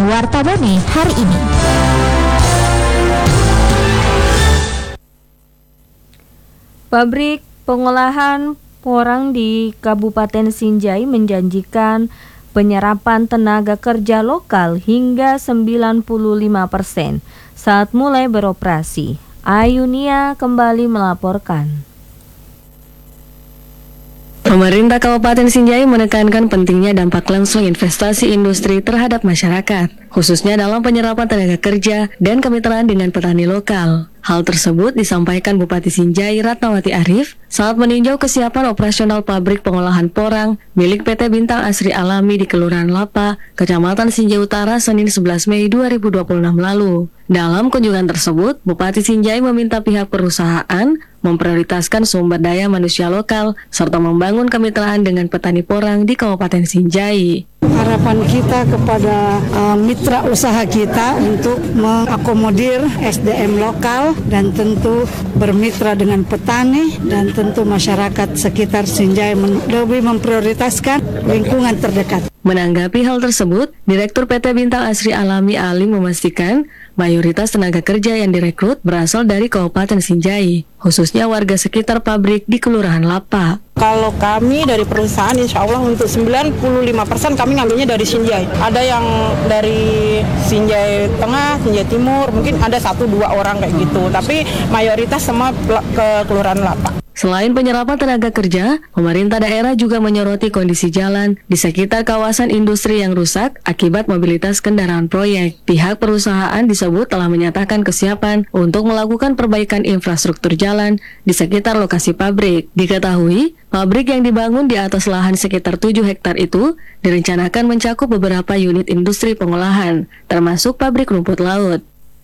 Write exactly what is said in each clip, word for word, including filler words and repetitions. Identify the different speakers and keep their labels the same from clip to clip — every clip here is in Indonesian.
Speaker 1: Warta Bone hari ini.
Speaker 2: Pabrik pengolahan porang di Kabupaten Sinjai menjanjikan penyerapan tenaga kerja lokal hingga sembilan puluh lima persen saat mulai beroperasi. Ayunia kembali melaporkan.
Speaker 3: Pemerintah Kabupaten Sinjai menekankan pentingnya dampak langsung investasi industri terhadap masyarakat, khususnya dalam penyerapan tenaga kerja dan kemitraan dengan petani lokal. Hal tersebut disampaikan Bupati Sinjai Ratnawati Arif saat meninjau kesiapan operasional pabrik pengolahan porang milik P T Bintang Asri Alami di Kelurahan Lapa, Kecamatan Sinjai Utara, Senin sebelas Mei dua ribu dua puluh enam lalu. Dalam kunjungan tersebut, Bupati Sinjai meminta pihak perusahaan memprioritaskan sumber daya manusia lokal serta membangun kemitraan dengan petani porang di Kabupaten Sinjai.
Speaker 4: Harapan kita kepada uh, mitra usaha kita untuk mengakomodir S D M lokal dan tentu bermitra dengan petani dan tentu masyarakat sekitar Sinjai men- lebih memprioritaskan lingkungan terdekat.
Speaker 3: Menanggapi hal tersebut, Direktur P T Bintang Asri Alami Ali memastikan mayoritas tenaga kerja yang direkrut berasal dari Kabupaten Sinjai, khususnya warga sekitar pabrik di Kelurahan Lapa.
Speaker 5: Kalau kami dari perusahaan, insya Allah untuk sembilan puluh lima persen kami ngambilnya dari Sinjai. Ada yang dari Sinjai Tengah, Sinjai Timur, mungkin ada satu dua orang kayak gitu. Tapi mayoritas semua ke Kelurahan Lapa.
Speaker 3: Selain penyerapan tenaga kerja, pemerintah daerah juga menyoroti kondisi jalan di sekitar kawasan industri yang rusak akibat mobilitas kendaraan proyek. Pihak perusahaan disebut telah menyatakan kesiapan untuk melakukan perbaikan infrastruktur jalan di sekitar lokasi pabrik. Diketahui, pabrik yang dibangun di atas lahan sekitar tujuh hektar itu direncanakan mencakup beberapa unit industri pengolahan, termasuk pabrik rumput laut.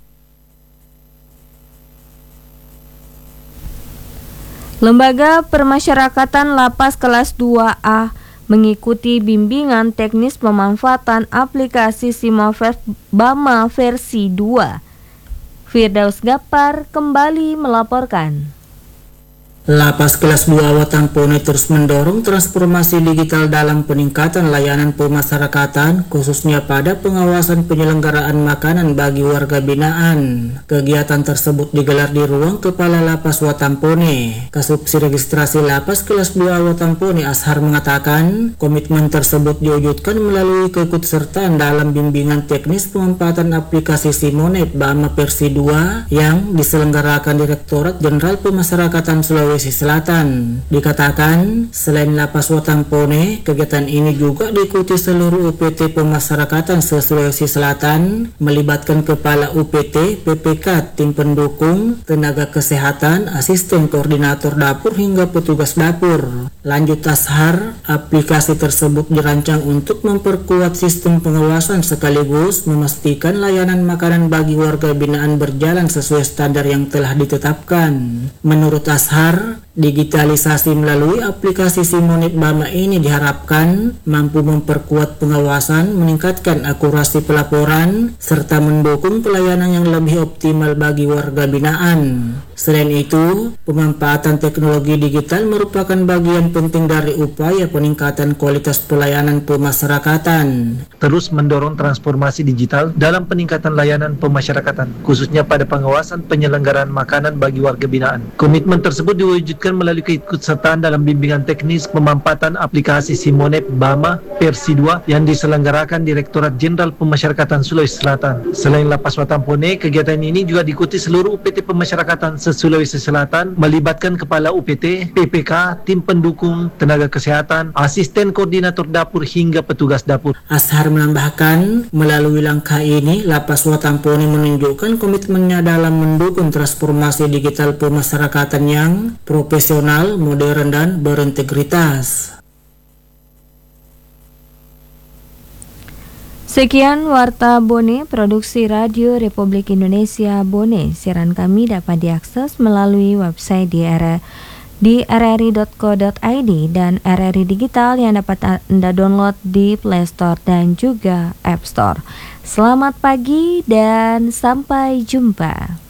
Speaker 2: Lembaga Permasyarakatan Lapas kelas dua A mengikuti bimbingan teknis pemanfaatan aplikasi Simofest Bama versi dua. Firdaus Gapar kembali melaporkan.
Speaker 6: Lapas kelas dua Watampone terus mendorong transformasi digital dalam peningkatan layanan pemasyarakatan, khususnya pada pengawasan penyelenggaraan makanan bagi warga binaan. Kegiatan tersebut digelar di ruang Kepala Lapas Watampone. Kasubsi Registrasi Lapas kelas dua Watampone Ashar mengatakan, komitmen tersebut diwujudkan melalui keikutsertaan dalam bimbingan teknis pemanfaatan aplikasi Simonet Bama versi dua yang diselenggarakan Direktorat Jenderal Pemasyarakatan Sulawesi Selatan. Dikatakan, selain Lapas Watampone, kegiatan ini juga diikuti seluruh U P T pemasyarakatan se-Sulawesi Selatan, melibatkan Kepala U P T, P P K, tim pendukung, tenaga kesehatan, asisten koordinator dapur hingga petugas dapur. Lanjut Ashar, aplikasi tersebut dirancang untuk memperkuat sistem pengawasan sekaligus memastikan layanan makanan bagi warga binaan berjalan sesuai standar yang telah ditetapkan. Menurut Ashar, digitalisasi melalui aplikasi Simonet Bama ini diharapkan mampu memperkuat pengawasan, meningkatkan akurasi pelaporan, serta mendukung pelayanan yang lebih optimal bagi warga binaan. Selain itu, pemanfaatan teknologi digital merupakan bagian penting dari upaya peningkatan kualitas pelayanan pemasyarakatan.
Speaker 7: Terus mendorong transformasi digital dalam peningkatan layanan pemasyarakatan, khususnya pada pengawasan penyelenggaraan makanan bagi warga binaan. Komitmen tersebut diwujudkan melalui keikutsertaan dalam bimbingan teknis pemanfaatan aplikasi Simonet Bama versi dua yang diselenggarakan Direktorat Jenderal Pemasyarakatan Sulawesi Selatan. Selain Lapas Watampone, kegiatan ini juga diikuti seluruh U P T pemasyarakatan se-Sulawesi Selatan, melibatkan Kepala U P T, P P K, tim pendukung, tenaga kesehatan, asisten koordinator dapur hingga petugas dapur.
Speaker 6: Ashar menambahkan, melalui langkah ini, Lapas Watampone menunjukkan komitmennya dalam mendukung transformasi digital pemasyarakatan yang profesional, modern, dan berintegritas.
Speaker 2: Sekian Warta Bone, produksi Radio Republik Indonesia Bone. Siaran kami dapat diakses melalui website di r di r r i dot co dot i d dan R R I Digital yang dapat Anda download di Play Store dan juga App Store. Selamat pagi dan sampai jumpa.